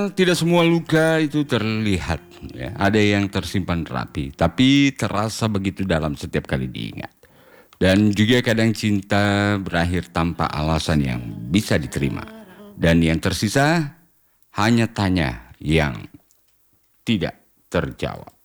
tidak semua luka itu terlihat, ya. Ada yang tersimpan rapi, tapi terasa begitu dalam setiap kali diingat. Dan juga kadang cinta berakhir tanpa alasan yang bisa diterima. Dan yang tersisa hanya tanya yang tidak terjawab.